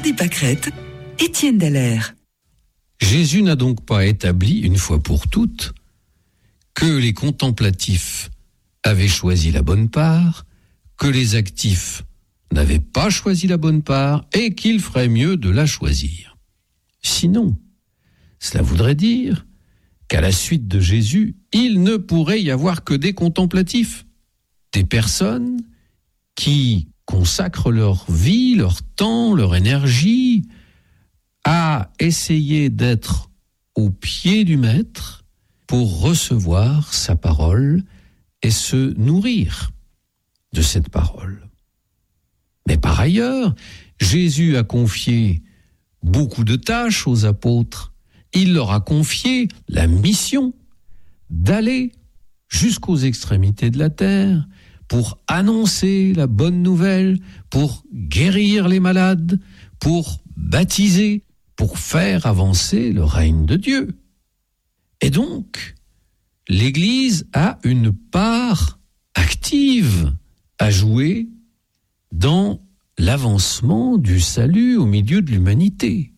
Hardy Pâquerette, Étienne Dallaire. Jésus n'a donc pas établi, une fois pour toutes, que les contemplatifs avaient choisi la bonne part, que les actifs n'avaient pas choisi la bonne part et qu'il ferait mieux de la choisir. Sinon, cela voudrait dire qu'à la suite de Jésus, il ne pourrait y avoir que des contemplatifs, des personnes qui consacrent leur vie, leur temps, leur énergie à essayer d'être au pied du Maître pour recevoir sa parole et se nourrir de cette parole. Mais par ailleurs, Jésus a confié beaucoup de tâches aux apôtres. Il leur a confié la mission d'aller jusqu'aux extrémités de la terre pour annoncer la bonne nouvelle, pour guérir les malades, pour baptiser, pour faire avancer le règne de Dieu. Et donc, l'Église a une part active à jouer dans l'avancement du salut au milieu de l'humanité.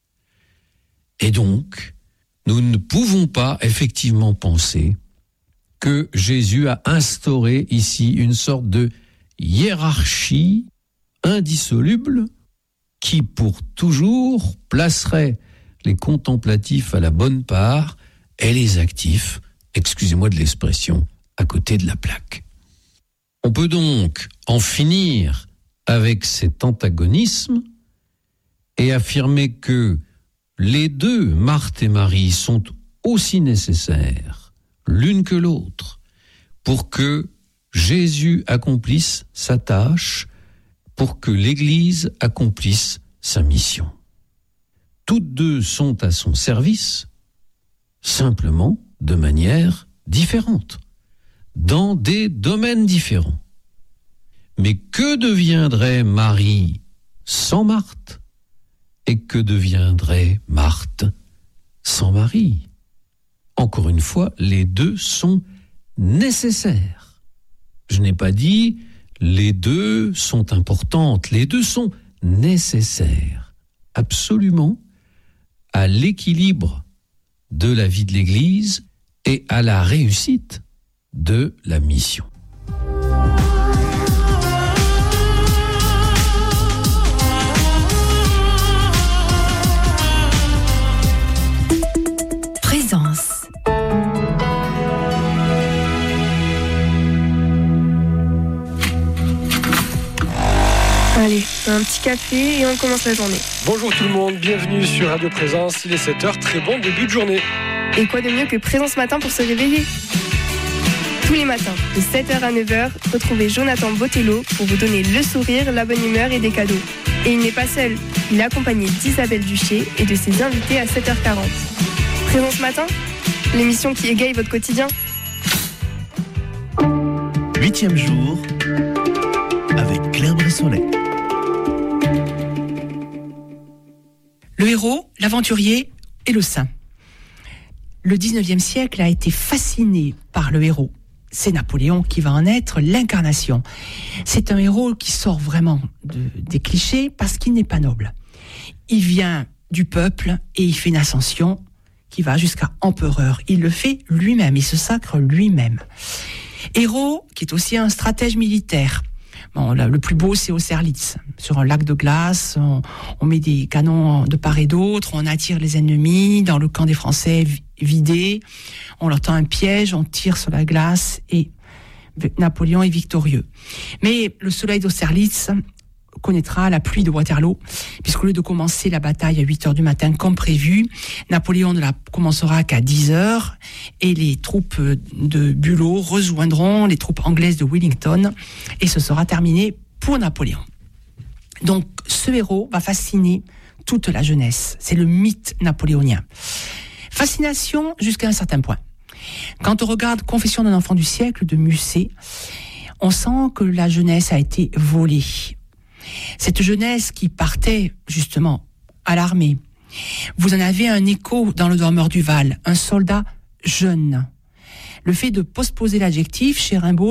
Et donc, nous ne pouvons pas effectivement penser que Jésus a instauré ici une sorte de hiérarchie indissoluble qui, pour toujours, placerait les contemplatifs à la bonne part et les actifs, excusez-moi de l'expression, à côté de la plaque. On peut donc en finir avec cet antagonisme et affirmer que les deux, Marthe et Marie, sont aussi nécessaires, l'une que l'autre, pour que Jésus accomplisse sa tâche, pour que l'Église accomplisse sa mission. Toutes deux sont à son service, simplement de manière différente, dans des domaines différents. Mais que deviendrait Marie sans Marthe? Et que deviendrait Marthe sans Marie? Encore une fois, les deux sont nécessaires. Je n'ai pas dit les deux sont importantes, les deux sont nécessaires, absolument, à l'équilibre de la vie de l'Église et à la réussite de la mission. Présence. Allez, un petit café et on commence la journée. Bonjour tout le monde, bienvenue sur Radio Présence, il est 7h, très bon début de journée. Et quoi de mieux que Présence Matin pour se réveiller? Tous les matins, de 7h à 9h, retrouvez Jonathan Botello pour vous donner le sourire, la bonne humeur et des cadeaux. Et il n'est pas seul, il est accompagné d'Isabelle Duché et de ses invités à 7h40. Présence Matin, l'émission qui égaye votre quotidien. 8e jour avec Claire Bressonnet. Le héros, l'aventurier et le saint. Le 19e siècle a été fasciné par le héros. C'est Napoléon qui va en être l'incarnation. C'est un héros qui sort vraiment des clichés parce qu'il n'est pas noble. Il vient du peuple et il fait une ascension qui va jusqu'à empereur. Il le fait lui-même, il se sacre lui-même. Héros qui est aussi un stratège militaire. Bon, le plus beau, c'est Austerlitz. Sur un lac de glace, on met des canons de part et d'autre, on attire les ennemis dans le camp des Français vidé, on leur tend un piège, on tire sur la glace et Napoléon est victorieux. Mais le soleil d'Austerlitz connaîtra la pluie de Waterloo, puisqu'au lieu de commencer la bataille à 8h du matin comme prévu, Napoléon ne la commencera qu'à 10h et les troupes de Bülow rejoindront les troupes anglaises de Wellington et ce sera terminé pour Napoléon. Donc ce héros va fasciner toute la jeunesse, c'est le mythe napoléonien. Fascination jusqu'à un certain point. Quand on regarde Confession d'un enfant du siècle de Musset, on sent que la jeunesse a été volée. Cette jeunesse qui partait justement à l'armée. Vous en avez un écho dans Le Dormeur du Val, un soldat jeune. Le fait de postposer l'adjectif chez Rimbaud